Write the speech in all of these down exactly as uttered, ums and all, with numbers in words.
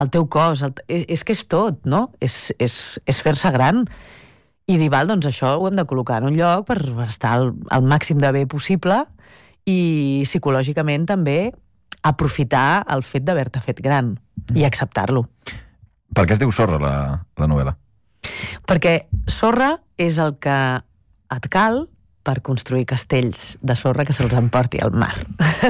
el teu cos, el, és que és tot, no? És, és, és fer-se gran. I dir, val, doncs això ho hem de col·locar en un lloc per estar al, al màxim de bé possible i psicològicament també aprofitar el fet d'haver-te fet gran i acceptar-lo. Per què es diu Sorra, la, la novel·la? Perquè sorra és el que et cal per construir castells de sorra que se'ls emporti al mar.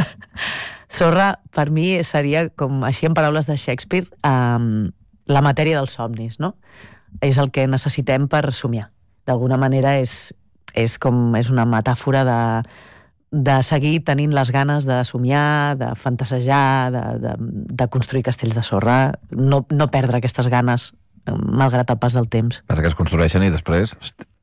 Sorra, per mi, seria, com així en paraules de Shakespeare, um, la matèria dels somnis, no? És el que necessitem per somiar. D'alguna manera és, és com és una metàfora de, de seguir tenint les ganes de somiar, de fantasejar, de, de, de construir castells de sorra, no, no perdre aquestes ganes malgrat el pas del temps. Passa que es construeixen i després...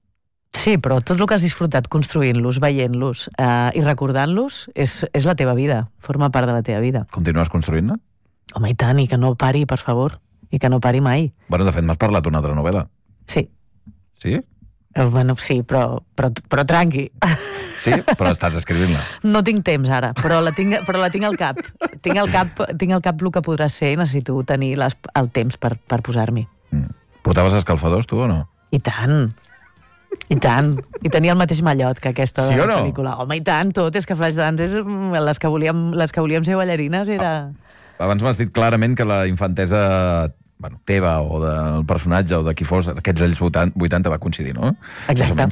Sí, però tot el que has disfrutat construint-los, veient-los eh, i recordant-los és, és la teva vida, forma part de la teva vida. Continues construint-ne? Home, i tant, i que no pari, per favor, i que no pari mai. Bueno, de fet, m'has parlat d'una altra novel·la. Sí. Sí? Eh, bueno, sí, però, però, però tranqui. Sí? Però estàs escrivint-la. No tinc temps ara, però la tinc, però la tinc al cap. Tinc al cap, tinc al cap el que podrà ser i necessito tenir les, el temps per, per posar-m'hi. Mm. Portaves escalfadors, tu, o no? I tant. I tant. I tenia el mateix mallot que aquesta sí de la no? pel·lícula. Home, i tant, tot. És que Flashdance, és, les, que volíem, les que volíem ser ballarines era... Abans m'has dit clarament que la infantesa, bueno, teva o del personatge o de qui fos, aquests anys vuitanta va coincidir, no? Exacte.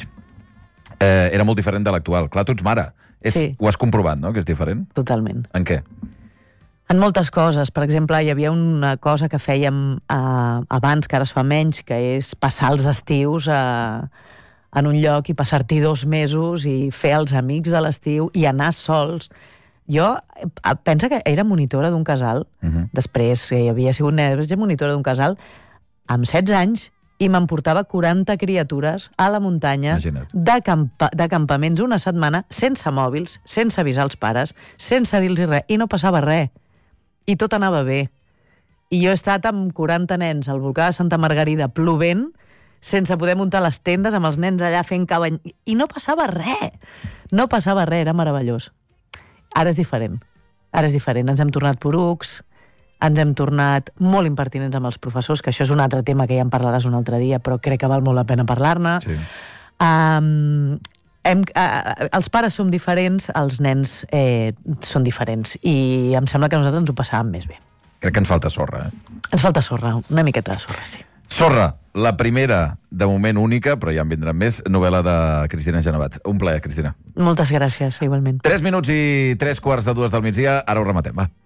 Eh, era molt diferent de l'actual. Clar, tu ets mare. És, sí. Ho has comprovat, no?, que és diferent? Totalment. En què? En moltes coses. Per exemple, hi havia una cosa que fèiem eh, abans, que ara es fa menys, que és passar els estius a... Eh, en un lloc i passar-t'hi dos mesos i fer els amics de l'estiu i anar sols. Jo, pensa que era monitora d'un casal, uh-huh. després que hi havia sigut nena, monitora d'un casal, amb setze anys, i m'emportava quaranta criatures a la muntanya de, campa, de campaments una setmana, sense mòbils, sense avisar els pares, sense dir-los res, i no passava res. I tot anava bé. I jo he estat amb quaranta nens al volcà de Santa Margarida, plovent, sense poder muntar les tendes, amb els nens allà fent cabany... I no passava res. No passava res, era meravellós. Ara és diferent. Ara és diferent. Ens hem tornat porucs, ens hem tornat molt impertinents amb els professors, que això és un altre tema que ja en parlaràs un altre dia, però crec que val molt la pena parlar-ne. Sí. Um, hem, uh, els pares som diferents, els nens eh, són diferents, i em sembla que nosaltres ens ho passàvem més bé. Crec que ens falta sorra, eh? Ens falta sorra, una miqueta de sorra, sí. Sorra, la primera, de moment única, però ja en vindran més, novel·la de Cristina Genevat. Un plaer, Cristina. Moltes gràcies, igualment. Tres minuts i tres quarts de dues del migdia, ara ho rematem, va.